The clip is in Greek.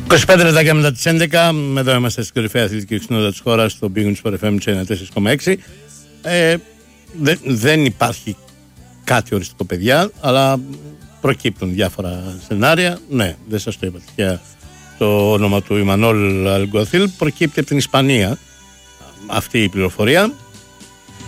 25 λεπτάκια μετά τις 11, εδώ είμαστε στην κορυφαία αθλητική συχνότητα της χώρας, στο Big Wings for FM 4,6. Δεν υπάρχει κάτι οριστικό, παιδιά, αλλά προκύπτουν διάφορα σενάρια. Ναι, δεν σας το είπα. Και το όνομα του Ιμανόλ Αλγκοθήλ προκύπτει από την Ισπανία αυτή η πληροφορία.